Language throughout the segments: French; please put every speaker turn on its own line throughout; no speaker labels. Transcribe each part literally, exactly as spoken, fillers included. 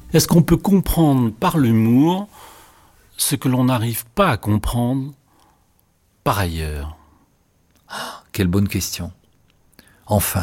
Est-ce qu'on peut comprendre par l'humour ce que l'on n'arrive pas à comprendre par ailleurs?
Ah, quelle bonne question. Enfin.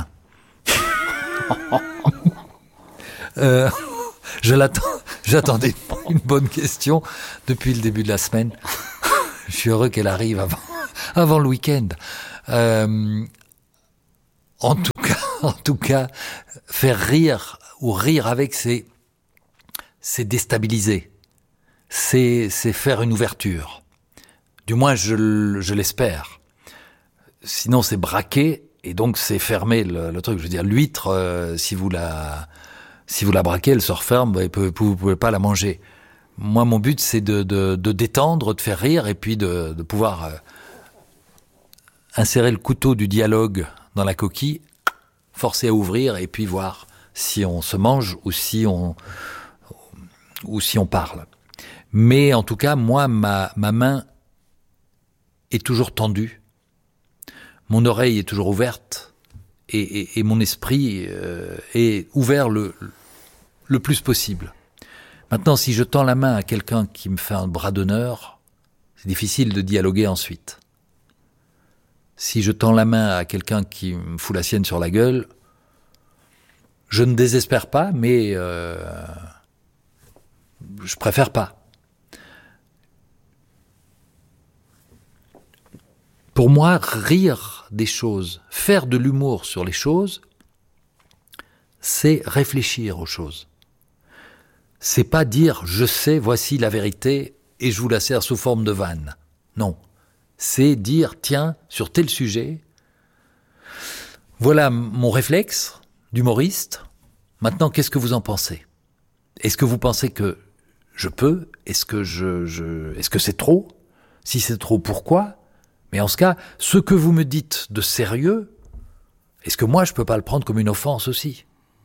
euh, je l'attends, j'attendais une bonne question depuis le début de la semaine. Je suis heureux qu'elle arrive avant, avant le week-end. Euh, en tout cas, en tout cas, faire rire ou rire avec, c'est, c'est déstabiliser. C'est, c'est faire une ouverture. Du moins, je, je l'espère. Sinon, c'est braquer et donc c'est fermer le, le truc. Je veux dire, l'huître, euh, si vous la, si vous la braquez, elle se referme et vous, vous pouvez pas la manger. Moi, mon but, c'est de, de, de détendre, de faire rire et puis de, de pouvoir euh, insérer le couteau du dialogue dans la coquille, forcer à ouvrir et puis voir si on se mange ou si on, ou si on parle. Mais en tout cas, moi, ma, ma main est toujours tendue, mon oreille est toujours ouverte et, et, et mon esprit euh, est ouvert le, le plus possible. Maintenant, si je tends la main à quelqu'un qui me fait un bras d'honneur, c'est difficile de dialoguer ensuite. Si je tends la main à quelqu'un qui me fout la sienne sur la gueule, je ne désespère pas, mais euh, je préfère pas. Pour moi, rire des choses, faire de l'humour sur les choses, c'est réfléchir aux choses. C'est pas dire « je sais, voici la vérité et je vous la sers sous forme de vanne ». Non, c'est dire « tiens, sur tel sujet, voilà mon réflexe d'humoriste, maintenant qu'est-ce que vous en pensez ? Est-ce que vous pensez que je peux ? Est-ce que, je, je, est-ce que c'est trop ? Si c'est trop, pourquoi ? Mais en ce cas, ce que vous me dites de sérieux, est-ce que moi je peux pas le prendre comme une offense aussi ?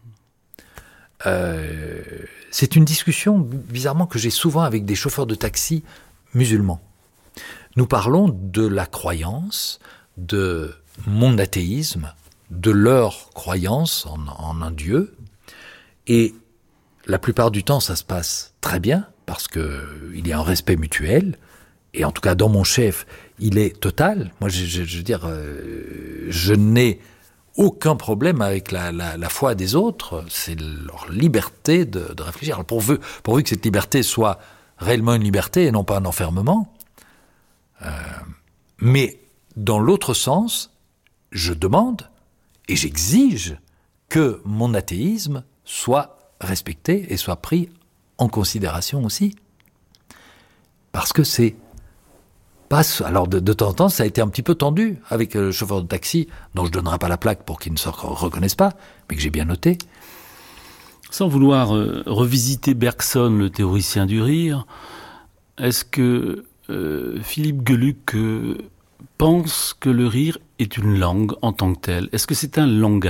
euh, C'est une discussion, bizarrement, que j'ai souvent avec des chauffeurs de taxi musulmans. Nous parlons de la croyance, de mon athéisme, de leur croyance en, en un Dieu, et la plupart du temps ça se passe très bien, parce qu'il y a un respect mutuel, et en tout cas dans mon chef, il est total. Moi, je, je, je veux dire, euh, je n'ai aucun problème avec la, la, la foi des autres. C'est leur liberté de, de réfléchir. Alors pourvu, pourvu que cette liberté soit réellement une liberté et non pas un enfermement. Euh, mais dans l'autre sens, je demande et j'exige que mon athéisme soit respecté et soit pris en considération aussi. Parce que c'est pas... Alors de, de temps en temps, ça a été un petit peu tendu avec le chauffeur de taxi, dont je ne donnerai pas la plaque pour qu'il ne se reconnaisse pas, mais que j'ai bien noté.
Sans vouloir euh, revisiter Bergson, le théoricien du rire, est-ce que euh, Philippe Geluck euh, pense que le rire est une langue en tant que telle ? Est-ce que c'est un langage ?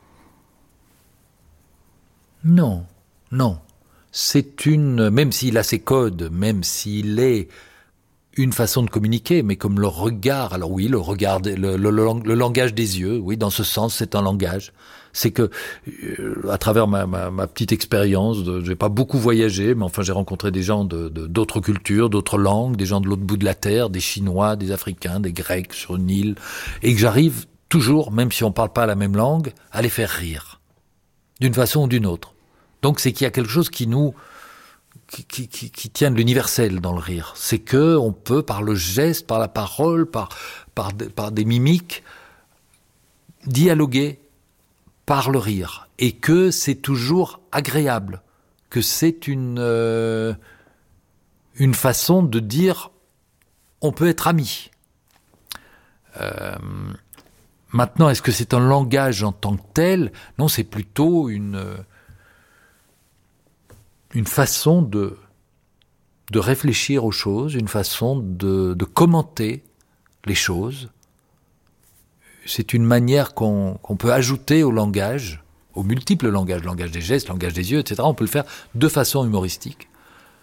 Non, non. C'est une... Même s'il a ses codes, même s'il est une façon de communiquer, mais comme le regard... Alors oui, le regard, le, le, le, le langage des yeux, oui, dans ce sens, c'est un langage. C'est que, euh, à travers ma, ma, ma petite expérience, de, j'ai pas beaucoup voyagé, mais enfin j'ai rencontré des gens de, de, d'autres cultures, d'autres langues, des gens de l'autre bout de la terre, des Chinois, des Africains, des Grecs sur une île, et que j'arrive toujours, même si on parle pas la même langue, à les faire rire, d'une façon ou d'une autre. Donc c'est qu'il y a quelque chose qui nous... Qui, qui, qui, qui tient de l'universel dans le rire. C'est que on peut, par le geste, par la parole, par, par, par des mimiques, dialoguer par le rire. Et que c'est toujours agréable. Que c'est une, euh, une façon de dire on peut être amis. Euh, maintenant, est-ce que c'est un langage en tant que tel ? Non, c'est plutôt une... une façon de, de réfléchir aux choses, une façon de, de commenter les choses. C'est une manière qu'on, qu'on peut ajouter au langage, aux multiples langages, langage des gestes, langage des yeux, et cetera. On peut le faire de façon humoristique.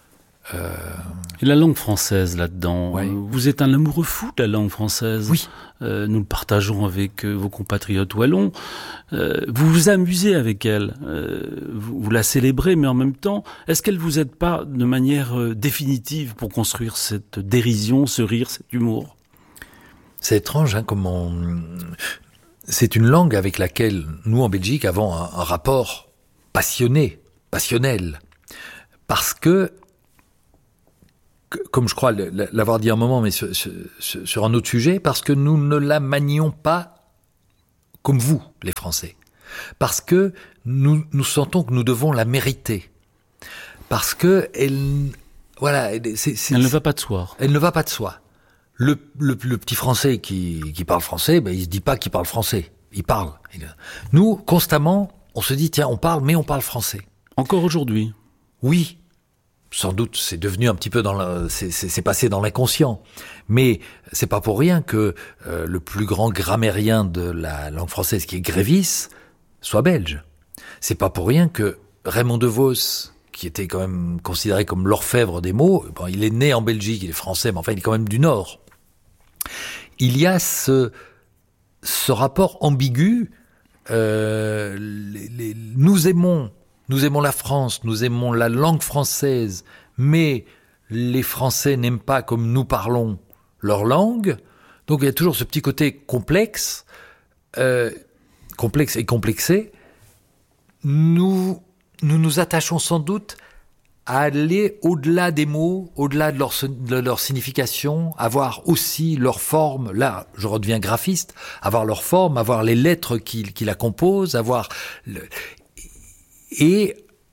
Euh...
Et la langue française là-dedans,
Ouais.
vous êtes un amoureux fou de la langue française.
Oui.
Euh, nous le partageons avec euh, vos compatriotes wallons. Euh, vous vous amusez avec elle, euh, vous, vous la célébrez, mais en même temps, est-ce qu'elle vous aide pas de manière euh, définitive pour construire cette dérision, ce rire, cet humour ?
C'est étrange, hein, comme on... C'est une langue avec laquelle nous, en Belgique, avons un, un rapport passionné, passionnel. Parce que, comme je crois l'avoir dit un moment, mais sur, sur, sur un autre sujet, parce que nous ne la manions pas comme vous, les Français. Parce que nous, nous sentons que nous devons la mériter. Parce que elle, voilà, c'est, c'est,
elle ne va pas de soi.
Elle ne va pas de soi. Le, le, le petit Français qui, qui parle français, ben, il se dit pas qu'il parle français. Il parle. Nous, constamment, on se dit, tiens, on parle, mais on parle français.
Encore aujourd'hui ?
Oui. Sans doute, c'est devenu un petit peu dans le, c'est, c'est, c'est passé dans l'inconscient. Mais c'est pas pour rien que euh, le plus grand grammairien de la langue française, qui est Grévis, soit belge. C'est pas pour rien que Raymond DeVos, qui était quand même considéré comme l'orfèvre des mots, bon, il est né en Belgique, il est français, mais enfin, il est quand même du Nord. Il y a ce, ce rapport ambigu. Euh, les, les, nous aimons Nous aimons la France, nous aimons la langue française, mais les Français n'aiment pas comme nous parlons leur langue. Donc il y a toujours ce petit côté complexe, euh, complexe et complexé. Nous, nous nous attachons sans doute à aller au-delà des mots, au-delà de leur, de leur signification, avoir aussi leur forme. Là, je redeviens graphiste, avoir leur forme, avoir les lettres qui, qui la composent, avoir... Le, Et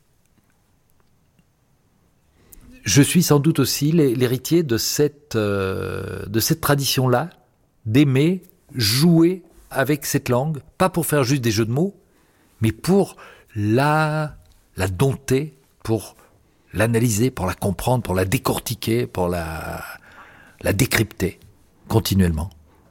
je suis sans doute aussi l'héritier de cette, euh, de cette tradition-là, d'aimer jouer avec cette langue, pas pour faire juste des jeux de mots, mais pour la, la dompter, pour l'analyser, pour la comprendre, pour la décortiquer, pour la, la décrypter continuellement.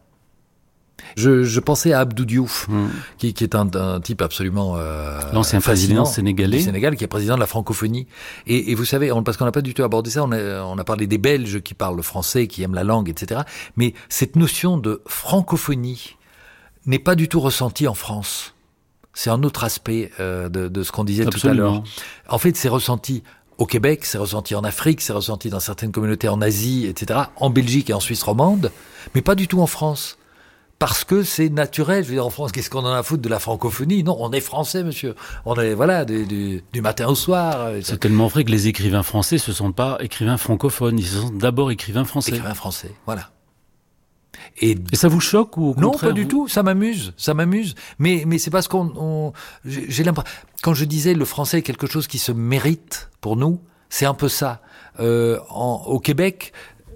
Je, je pensais à Abdou Diouf, mmh. qui, qui est un, un type absolument euh,
l'ancien président sénégalais,
du Sénégal, qui est président de la francophonie. Et, et vous savez, on, parce qu'on n'a pas du tout abordé ça, on a, on a parlé des Belges qui parlent le français, qui aiment la langue, et cetera. Mais cette notion de francophonie n'est pas du tout ressentie en France. C'est un autre aspect euh, de, de ce qu'on disait
Absolument.
tout à l'heure. En fait, c'est ressenti au Québec, c'est ressenti en Afrique, c'est ressenti dans certaines communautés en Asie, et cetera. En Belgique et en Suisse romande, mais pas du tout en France. Parce que c'est naturel. Je veux dire, en France, qu'est-ce qu'on en a à foutre de la francophonie ? Non, on est français, monsieur. On est, voilà, du, du, du matin au soir.
C'est tellement vrai que les écrivains français se sentent pas écrivains francophones. Ils se sentent d'abord écrivains français.
Écrivains français, voilà. Et,
Et ça vous choque ou au
non,
contraire
pas du
vous...
tout. Ça m'amuse, ça m'amuse. Mais, mais c'est parce qu'on, on, j'ai l'impression. Quand je disais le français est quelque chose qui se mérite pour nous, c'est un peu ça. Euh, en, au Québec,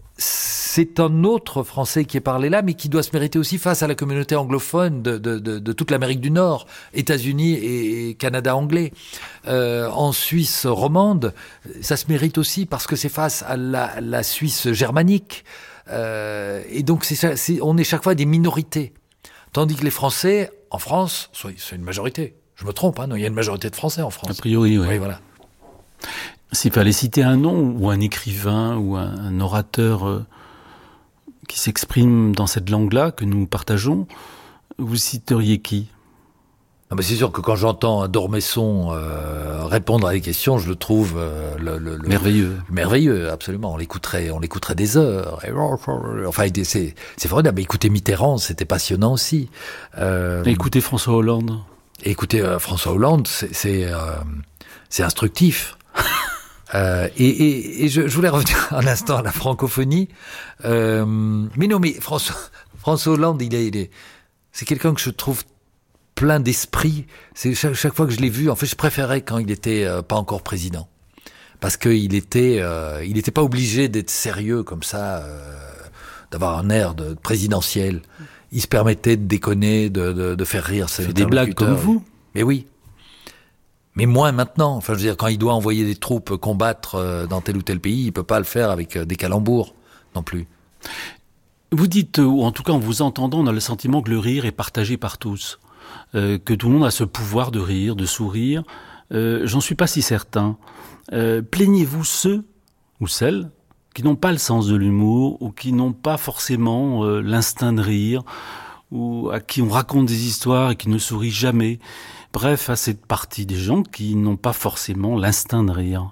c'est un autre français qui est parlé là, mais qui doit se mériter aussi face à la communauté anglophone de, de, de, de toute l'Amérique du Nord, États-Unis et Canada anglais. Euh, en Suisse romande, ça se mérite aussi parce que c'est face à la, la Suisse germanique. Euh, et donc, c'est, c'est, on est chaque fois des minorités. Tandis que les Français, en France, c'est une majorité. Je me trompe, hein, non, il y a une majorité de Français en France.
A priori, oui.
Oui, voilà.
S'il fallait citer un nom, ou un écrivain, ou un, un orateur euh, qui s'exprime dans cette langue-là, que nous partageons, vous citeriez qui ?
Ah bah c'est sûr que quand j'entends un Dormesson euh, répondre à des questions, je le trouve euh, le, le, le,
merveilleux.
Merveilleux, absolument. On l'écouterait, on l'écouterait des heures. Enfin, c'est, c'est formidable. Écouter Mitterrand, c'était passionnant aussi.
Euh, écouter François Hollande.
Écouter euh, François Hollande, c'est, c'est, euh, c'est instructif. Euh, et, et, et je, je voulais revenir un instant à la francophonie. Euh, mais non, mais François, François Hollande, il est, il est, c'est quelqu'un que je trouve plein d'esprit. C'est chaque, chaque fois que je l'ai vu, en fait, je préférais quand il était euh, pas encore président, parce que il était, euh, il n'était pas obligé d'être sérieux comme ça, euh, d'avoir un air de présidentiel. Il se permettait de déconner, de, de, de faire rire ses
des blagues comme vous.
Mais oui. Mais moins maintenant. Enfin, je veux dire, quand il doit envoyer des troupes combattre dans tel ou tel pays, il peut pas le faire avec des calembours non plus.
Vous dites, ou en tout cas en vous entendant, on a le sentiment que le rire est partagé par tous, euh, que tout le monde a ce pouvoir de rire, de sourire. Euh, j'en suis pas si certain. Euh, plaignez-vous ceux ou celles qui n'ont pas le sens de l'humour ou qui n'ont pas forcément euh, l'instinct de rire ou à qui on raconte des histoires et qui ne sourient jamais. Bref, à cette partie des gens qui n'ont pas forcément l'instinct de rire.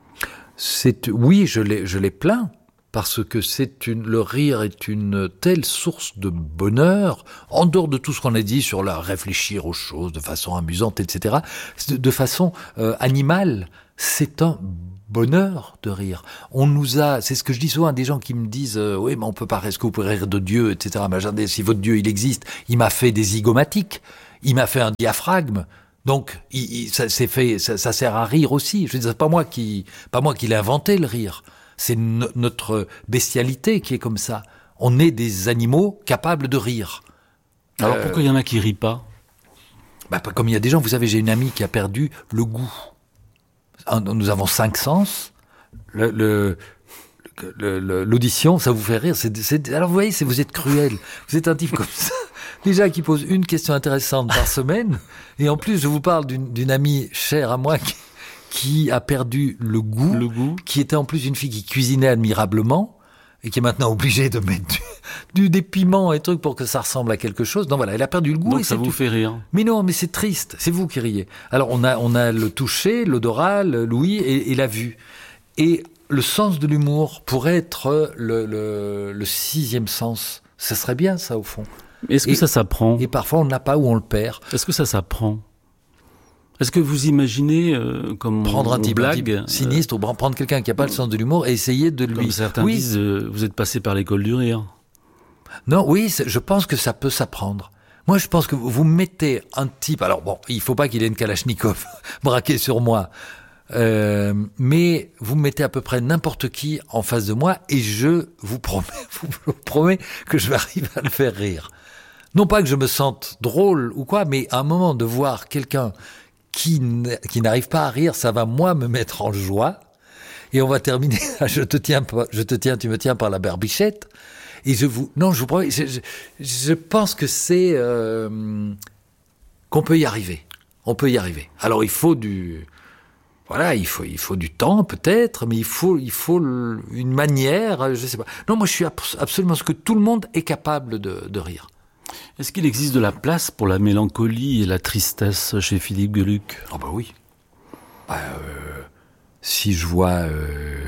C'est, oui, je les, je les plains, parce que c'est une, le rire est une telle source de bonheur, en dehors de tout ce qu'on a dit sur la réfléchir aux choses de façon amusante, et cetera, de, de façon euh, animale, c'est un bonheur de rire. On nous a, c'est ce que je dis souvent à des gens qui me disent euh, oui, mais on peut pas, est-ce que vous pouvez rire de Dieu, et cetera. Mais attendez, si votre Dieu il existe, il m'a fait des zygomatiques, il m'a fait un diaphragme. Donc, il, il, ça, c'est fait, ça, ça sert à rire aussi. Je veux dire, c'est pas moi qui, pas moi qui l'ai inventé le rire. C'est no, notre bestialité qui est comme ça. On est des animaux capables de rire.
Alors
euh,
pourquoi il y en a qui rient pas ?
Bah, comme il y a des gens, vous savez, j'ai une amie qui a perdu le goût. Nous avons cinq sens. Le, le, le, le, l'audition, ça vous fait rire. C'est, c'est, alors vous voyez, c'est, vous êtes cruel. Vous êtes un type comme ça. Déjà qui pose une question intéressante par semaine, et en plus je vous parle d'une, d'une amie chère à moi qui, qui a perdu le goût,
le goût,
qui était en plus une fille qui cuisinait admirablement, et qui est maintenant obligée de mettre du, du, des piments et trucs pour que ça ressemble à quelque chose. Donc voilà, elle a perdu le goût.
Donc
et
ça vous
tout.
fait rire.
Mais non, mais c'est triste, c'est vous qui riez. Alors on a, on a le toucher, l'odorat, l'ouïe et, et la vue. Et le sens de l'humour pourrait être le, le, le sixième sens. Ça serait bien ça au fond.
Est-ce que
et,
ça s'apprend ?
Et parfois on ne l'a pas ou on le perd.
Est-ce que ça s'apprend ? Est-ce que vous imaginez, euh, comme
prendre
on,
un type,
blague,
un type sinistre, euh, ou prendre quelqu'un qui n'a pas le sens de l'humour et essayer de lui...
Comme certains
oui.
disent, euh, vous êtes passé par l'école du rire.
Non, oui, je pense que ça peut s'apprendre. Moi, je pense que vous mettez un type... Alors bon, il ne faut pas qu'il ait une Kalachnikov braquée sur moi. Euh, mais vous mettez à peu près n'importe qui en face de moi et je vous promets, vous promets que je vais arriver à le faire rire. Non pas que je me sente drôle ou quoi, mais à un moment de voir quelqu'un qui, qui n'arrive pas à rire, ça va moi me mettre en joie. Et on va terminer, je te tiens, je te tiens, tu me tiens par la barbichette. Et je vous, non, je vous promets, je, je, je pense que c'est, euh, qu'on peut y arriver. On peut y arriver. Alors il faut du, voilà, il faut, il faut du temps peut-être, mais il faut, il faut une manière, je sais pas. Non, moi je suis absolument ce que tout le monde est capable de, de rire.
Est-ce qu'il existe de la place pour la mélancolie et la tristesse chez Philippe Geluck ?
Ah bah oui. Bah, euh, si je vois, euh,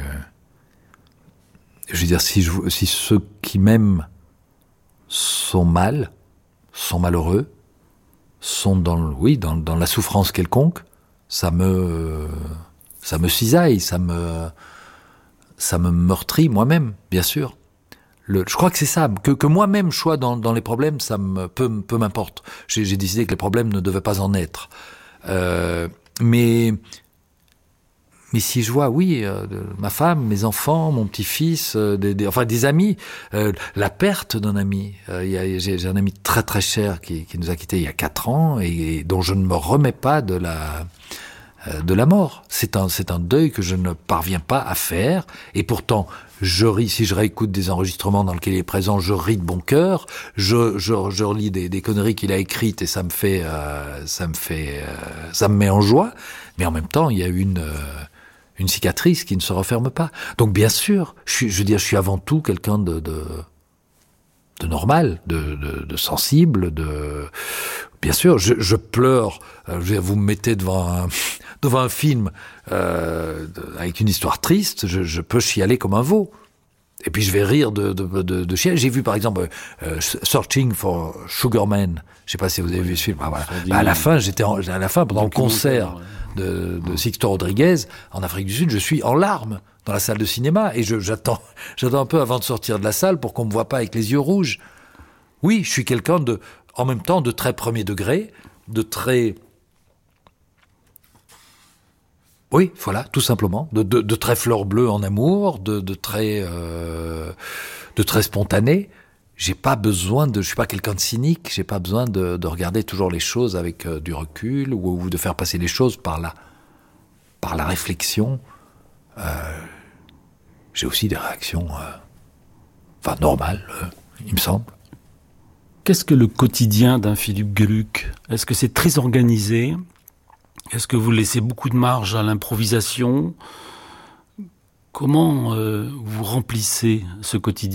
je veux dire, si, je, si ceux qui m'aiment sont mal, sont malheureux, sont dans, oui, dans, dans la souffrance quelconque, ça me, ça me cisaille, ça me, ça me meurtrit moi-même, bien sûr. Le, je crois que c'est ça, que, que moi-même je sois dans, dans les problèmes, ça me peu, peu m'importe. J'ai, j'ai décidé que les problèmes ne devaient pas en être. Euh, mais, mais si je vois, oui, euh, ma femme, mes enfants, mon petit-fils, euh, des, des, enfin des amis, euh, la perte d'un ami. Euh, y a, j'ai, j'ai un ami très très cher qui, qui nous a quittés il y a quatre ans et, et dont je ne me remets pas de la de la mort. C'est un, c'est un deuil que je ne parviens pas à faire. Et pourtant, je ris, si je réécoute des enregistrements dans lesquels il est présent, je ris de bon cœur. Je, je, je relis des, des conneries qu'il a écrites et ça me fait, euh, ça me fait, euh, ça me met en joie. Mais en même temps, il y a une, euh, une cicatrice qui ne se referme pas. Donc, bien sûr, je suis, je veux dire, je suis avant tout quelqu'un de, de, de normal, de, de, de sensible, de, bien sûr, je, je pleure. Euh, je veux dire, vous me mettez devant un, devant un film euh, avec une histoire triste, je, je peux chialer comme un veau. Et puis je vais rire de, de, de, de chialer. J'ai vu par exemple euh, Searching for Sugar Man. Je sais pas si vous avez vu ce film. Ah, voilà. Bah, à la fin, j'étais en, à la fin pendant le concert de, de Sixto Rodriguez en Afrique du Sud, je suis en larmes dans la salle de cinéma et je, j'attends, j'attends un peu avant de sortir de la salle pour qu'on me voit pas avec les yeux rouges. Oui, je suis quelqu'un de, en même temps, de très premier degré, de très Oui, voilà, tout simplement. De, de, de très fleur bleue en amour, de, de très, euh, de très spontané. J'ai pas besoin de, je suis pas quelqu'un de cynique. J'ai pas besoin de, de regarder toujours les choses avec euh, du recul ou, ou de faire passer les choses par la, par la réflexion. Euh, j'ai aussi des réactions, euh, enfin normales, euh, il me semble.
Qu'est-ce que le quotidien d'un Philippe Geluck ? Est-ce que c'est très organisé ? Est-ce que vous laissez beaucoup de marge à l'improvisation ? Comment euh, vous remplissez ce quotidien ?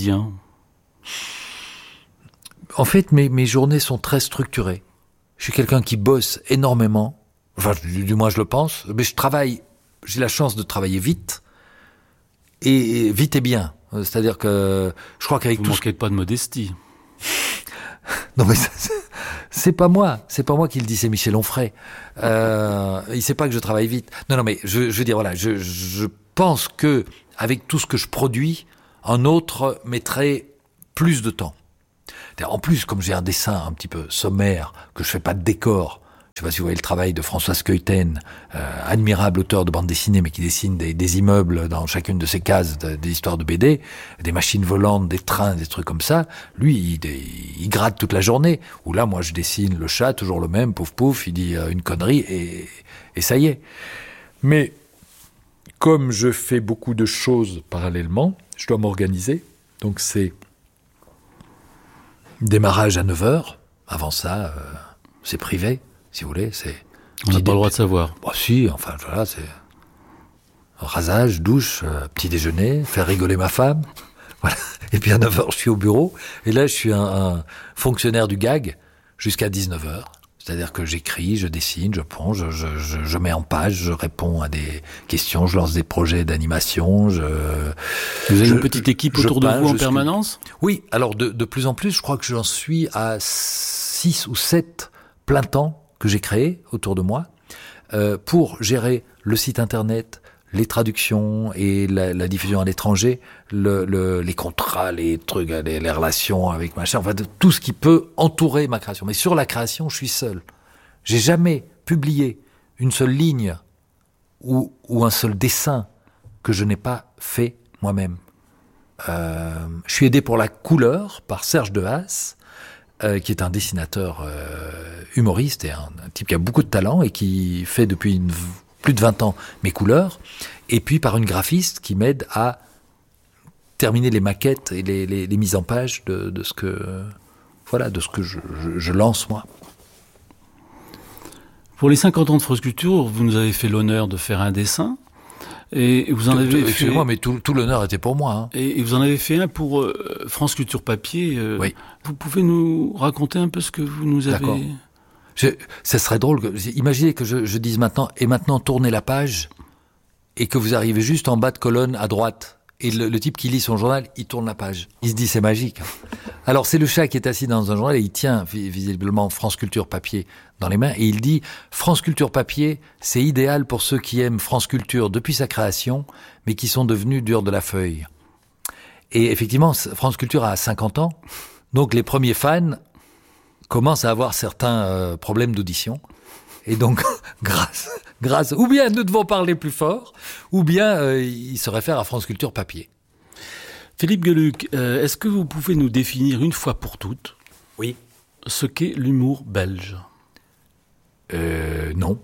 En fait, mes, mes journées sont très structurées. Je suis quelqu'un qui bosse énormément. Enfin, du, du moins je le pense. Mais je travaille, j'ai la chance de travailler vite. Et, et vite et bien. C'est-à-dire que je crois qu'avec
vous
tout...
Vous manquez pas de modestie.
Non mais ça, c'est pas moi, c'est pas moi qui le dis, c'est Michel Onfray. Euh, il sait pas que je travaille vite. Non, non, mais je, je veux dire, voilà, je, je pense que avec tout ce que je produis, un autre mettrait plus de temps. En plus, comme j'ai un dessin un petit peu sommaire, que je fais pas de décor. Je sais pas si vous voyez le travail de Françoise Keuten, euh, admirable auteur de bande dessinée, mais qui dessine des, des immeubles dans chacune de ses cases, de, des histoires de B D, des machines volantes, des trains, des trucs comme ça. Lui, il, il gratte toute la journée. Ou là, moi, je dessine le chat, toujours le même, pouf pouf, il dit euh, une connerie et, et ça y est. Mais comme je fais beaucoup de choses parallèlement, je dois m'organiser. Donc c'est démarrage à neuf heures. Avant ça, euh, c'est privé. Si vous voulez, c'est...
On n'a pas le droit de savoir.
Bah si, enfin, voilà, c'est... Rasage, douche, euh, petit déjeuner, faire rigoler ma femme. Voilà. Et puis à neuf heures, je suis au bureau. Et là, je suis un, un fonctionnaire du gag jusqu'à dix-neuf heures. C'est-à-dire que j'écris, je dessine, je ponds, je, je, je, je mets en page, je réponds à des questions, je lance des projets d'animation. Je,
vous avez
je,
une petite équipe
je,
autour
je
de
peins,
vous en permanence ?
Oui, alors de, de plus en plus, je crois que j'en suis à six ou sept plein temps que j'ai créé autour de moi, euh, pour gérer le site internet, les traductions et la, la diffusion à l'étranger, le, le, les contrats, les trucs, les, les relations avec machin, enfin tout ce qui peut entourer ma création. Mais sur la création, je suis seul. J'ai jamais publié une seule ligne ou, ou un seul dessin que je n'ai pas fait moi-même. Euh, je suis aidé pour la couleur par Serge Dehaas, Euh, qui est un dessinateur euh, humoriste et un, un type qui a beaucoup de talent et qui fait depuis une, plus de vingt ans mes couleurs, et puis par une graphiste qui m'aide à terminer les maquettes et les, les, les mises en page de, de ce que, euh, voilà, de ce que je, je, je lance moi.
Pour les cinquante ans de France Culture, vous nous avez fait l'honneur de faire un dessin. Et vous en
tout,
avez
tout,
fait...
Excusez-moi, mais tout, tout l'honneur était pour moi. Hein.
Et vous en avez fait un pour euh, France Culture Papier. Euh,
oui.
Vous pouvez nous raconter un peu ce que vous nous avez...
D'accord. Je, ça serait drôle. Que, imaginez que je, je dise maintenant, et maintenant tournez la page, et que vous arrivez juste en bas de colonne à droite. Et le, le type qui lit son journal, il tourne la page. Il se dit, c'est magique. Alors, c'est le chat qui est assis dans un journal et il tient visiblement France Culture Papier dans les mains. Et il dit, France Culture Papier, c'est idéal pour ceux qui aiment France Culture depuis sa création, mais qui sont devenus durs de la feuille. Et effectivement, France Culture a cinquante ans. Donc, les premiers fans commencent à avoir certains euh, problèmes d'audition. Et donc, grâce, grâce, ou bien nous devons parler plus fort, ou bien euh, il se réfère à France Culture Papier.
Philippe Geluck, euh, est-ce que vous pouvez nous définir une fois pour toutes,
oui,
ce qu'est l'humour belge ?
Euh, non.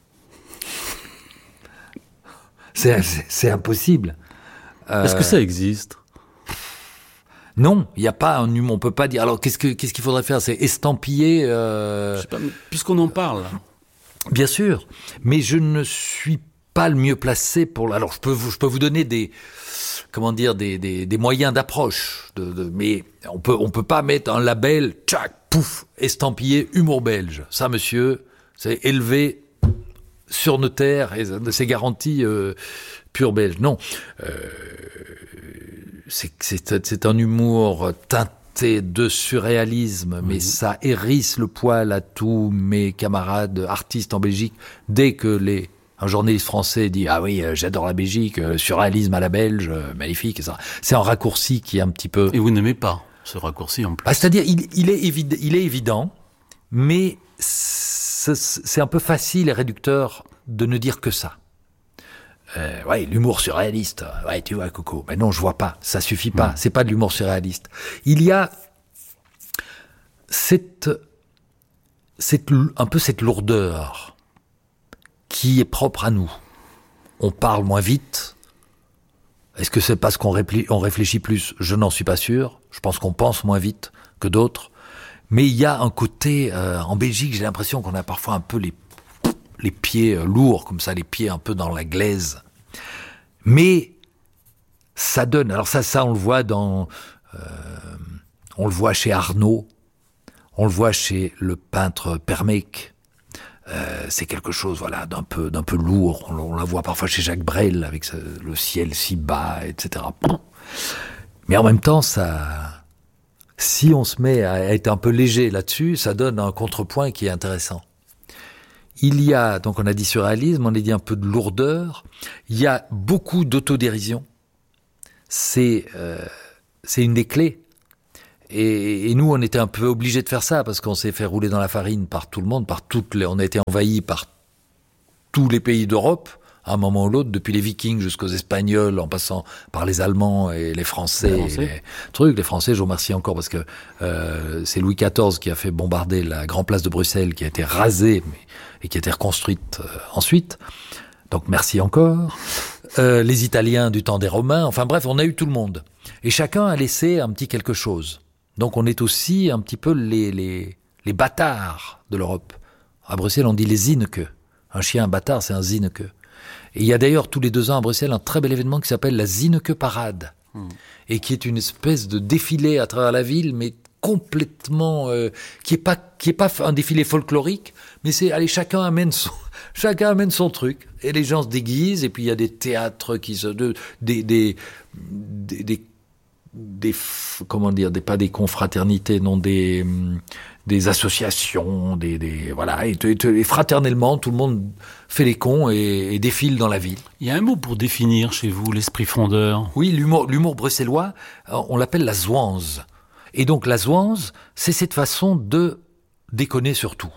c'est, c'est, c'est impossible.
Euh, est-ce que ça existe ?
Non, il n'y a pas un humour. On peut pas dire. Alors, qu'est-ce, que, qu'est-ce qu'il faudrait faire ? C'est estampiller. Euh...
Je sais pas, puisqu'on en parle.
Bien sûr, mais je ne suis pas le mieux placé pour. Alors, je peux vous, je peux vous donner des, comment dire, des, des, des moyens d'approche. De, de, mais on peut, on peut pas mettre un label, tchac, pouf, estampillé humour belge. Ça, monsieur, c'est élevé sur notaire et c'est garanti euh, pur belge. Non, euh, c'est, c'est, c'est un humour teinté de surréalisme, mais mmh. ça hérisse le poil à tous mes camarades artistes en Belgique. Dès que les, un journaliste français dit « Ah oui, j'adore la Belgique, surréalisme à la belge, magnifique », et ça. C'est un raccourci qui est un petit peu...
Et vous n'aimez pas ce raccourci en plus.
Ah, c'est-à-dire, il, il, est évid... il est évident, mais c'est, c'est un peu facile et réducteur de ne dire que ça. Euh, ouais, l'humour surréaliste. Ouais, tu vois, Coco. Mais non, je vois pas. Ça suffit pas. Mmh. C'est pas de l'humour surréaliste. Il y a cette, cette, un peu cette lourdeur qui est propre à nous. On parle moins vite. Est-ce que c'est parce qu'on réfléchit, on réfléchit plus ? Je n'en suis pas sûr. Je pense qu'on pense moins vite que d'autres. Mais il y a un côté, euh, en Belgique, j'ai l'impression qu'on a parfois un peu les les pieds lourds, comme ça, les pieds un peu dans la glaise. Mais ça donne. Alors ça, ça on le voit dans, euh, on le voit chez Arnaud, on le voit chez le peintre Permec. Euh, c'est quelque chose, voilà, d'un peu, d'un peu lourd. On, on la voit parfois chez Jacques Brel avec ce, le ciel si bas, et cetera. Mais en même temps, ça, si on se met à être un peu léger là-dessus, ça donne un contrepoint qui est intéressant. Il y a, donc on a dit surréalisme, on a dit un peu de lourdeur. Il y a beaucoup d'autodérision. C'est, euh, c'est une des clés. Et, et nous, on était un peu obligés de faire ça parce qu'on s'est fait rouler dans la farine par tout le monde, par toutes les, on a été envahis par tous les pays d'Europe, à un moment ou l'autre, depuis les Vikings jusqu'aux Espagnols, en passant par les Allemands et les Français. Les, Français. Et les trucs, les Français, je vous remercie encore parce que euh, c'est Louis quatorze qui a fait bombarder la Grand Place de Bruxelles, qui a été rasée mais, et qui a été reconstruite euh, ensuite. Donc merci encore. Euh, les Italiens du temps des Romains. Enfin bref, on a eu tout le monde. Et chacun a laissé un petit quelque chose. Donc on est aussi un petit peu les, les, les bâtards de l'Europe. À Bruxelles, on dit les Zinneke. Un chien, un bâtard, c'est un Zinneke. Et il y a d'ailleurs tous les deux ans à Bruxelles un très bel événement qui s'appelle la Zinneke Parade. Mmh. Et qui est une espèce de défilé à travers la ville, mais complètement... Euh, qui n'est pas, qui est pas un défilé folklorique, mais c'est, allez, chacun amène son, chacun amène son truc. Et les gens se déguisent, et puis il y a des théâtres qui se... De, des, des, des, des des comment dire des pas des confraternités non des des associations des des voilà et, et, et fraternellement tout le monde fait les cons et, et défile dans la ville.
Il y a un mot pour définir chez vous l'esprit frondeur.
Oui, l'humour l'humour bruxellois, on l'appelle la zwanze. Et donc la zwanze, c'est cette façon de déconner sur tout.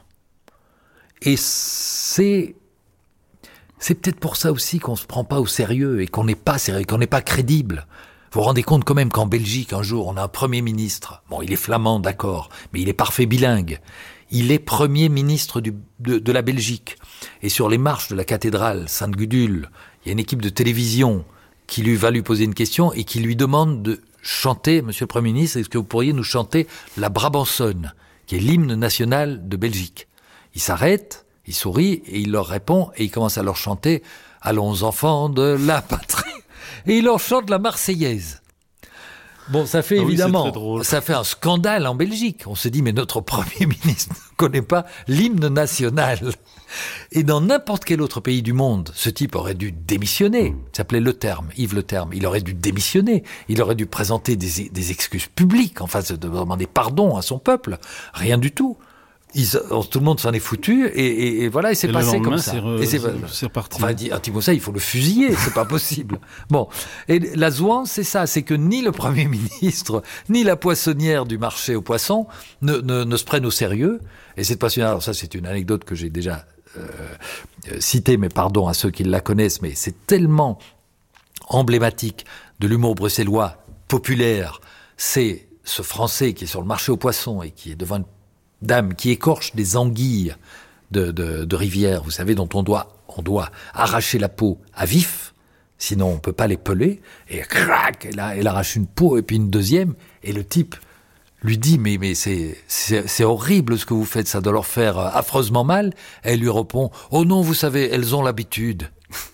Et c'est c'est peut-être pour ça aussi qu'on se prend pas au sérieux et qu'on n'est pas sérieux, qu'on n'est pas crédible. Vous vous rendez compte quand même qu'en Belgique, un jour, on a un Premier ministre. Bon, il est flamand, d'accord, mais il est parfait bilingue. Il est Premier ministre du, de, de la Belgique. Et sur les marches de la cathédrale Sainte-Gudule, il y a une équipe de télévision qui lui va lui poser une question et qui lui demande de chanter, Monsieur le Premier ministre, est-ce que vous pourriez nous chanter la Brabançonne, qui est l'hymne national de Belgique. Il s'arrête, il sourit et il leur répond et il commence à leur chanter « Allons enfants de la patrie ». Et il leur chante la Marseillaise. Bon, ça fait ah évidemment, oui, ça fait un scandale en Belgique. On se dit, mais notre Premier ministre ne connaît pas l'hymne national. Et dans n'importe quel autre pays du monde, ce type aurait dû démissionner. Il s'appelait Le Terme, Yves Le Terme. Il aurait dû démissionner. Il aurait dû présenter des, des excuses publiques, en face de demander pardon à son peuple. Rien du tout. Ils, tout le monde s'en est foutu et, et, et voilà, et c'est et passé comme ça.
C'est, re,
et c'est,
c'est, c'est reparti.
Enfin, un type comme ça, il faut le fusiller, c'est pas possible. Bon, et la zouan, c'est ça, c'est que ni le Premier ministre, ni la poissonnière du marché aux poissons ne, ne, ne se prennent au sérieux. Et cette poissonnière, alors ça, c'est une anecdote que j'ai déjà euh, citée, mais pardon à ceux qui la connaissent, mais c'est tellement emblématique de l'humour bruxellois populaire. C'est ce Français qui est sur le marché aux poissons et qui est devant une dame qui écorche des anguilles de, de, de rivière, vous savez, dont on doit, on doit arracher la peau à vif, sinon on peut pas les peler, et crac, elle, elle arrache une peau, et puis une deuxième, et le type lui dit, mais, mais c'est, c'est, c'est horrible ce que vous faites, ça doit leur faire affreusement mal. Elle lui répond, oh non, vous savez, elles ont l'habitude.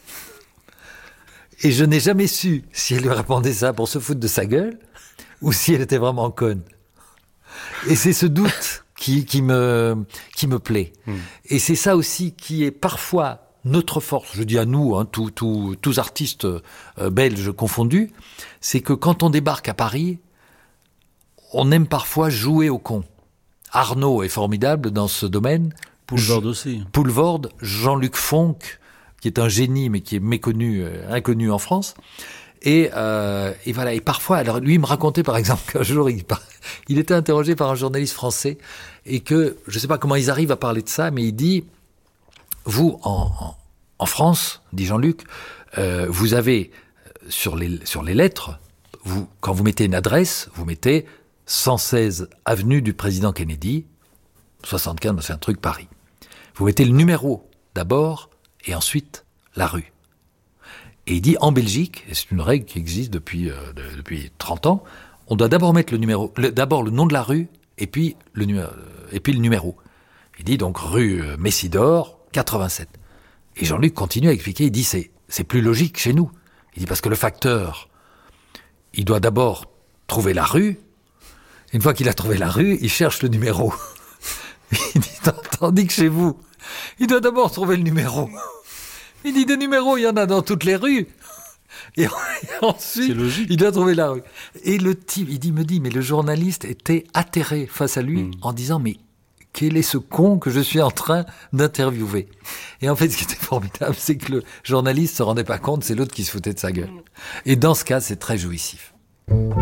Et je n'ai jamais su si elle lui répondait ça pour se foutre de sa gueule, ou si elle était vraiment conne. Et c'est ce doute qui, qui me, qui me plaît. Mmh. Et c'est ça aussi qui est parfois notre force, je dis à nous, hein, tous, tous, tous artistes euh, belges confondus, c'est que quand on débarque à Paris, on aime parfois jouer au con. Arnaud est formidable dans ce domaine.
Poulvord aussi.
Poulvord, Jean-Luc Fonck, qui est un génie, mais qui est méconnu, euh, inconnu en France. Et, euh, et voilà. Et parfois, alors lui il me racontait par exemple qu'un jour il, il était interrogé par un journaliste français et que je ne sais pas comment ils arrivent à parler de ça, mais il dit vous en, en, en France, dit Jean-Luc, euh, vous avez sur les sur les lettres, vous quand vous mettez une adresse, vous mettez cent seize avenue du Président Kennedy, soixante-quinze, c'est un truc Paris. Vous mettez le numéro d'abord et ensuite la rue. Et il dit, en Belgique, et c'est une règle qui existe depuis, euh, de, depuis trente ans, on doit d'abord mettre le numéro, le, d'abord le nom de la rue, et puis le, numéro, et puis le numéro. Il dit donc rue Messidor, quatre-vingt-sept. Et Jean-Luc continue à expliquer, il dit, c'est, c'est plus logique chez nous. Il dit, parce que le facteur il doit d'abord trouver la rue. Une fois qu'il a trouvé la rue, il cherche le numéro. Il dit, tandis que chez vous, il doit d'abord trouver le numéro. Il dit, des numéros, il y en a dans toutes les rues. Et ensuite, il doit trouver la rue. Et le type, il dit, me dit, mais le journaliste était atterré face à lui mmh. en disant, mais quel est ce con que je suis en train d'interviewer? Et en fait, ce qui était formidable, c'est que le journaliste se rendait pas compte, c'est l'autre qui se foutait de sa gueule. Et dans ce cas, c'est très jouissif.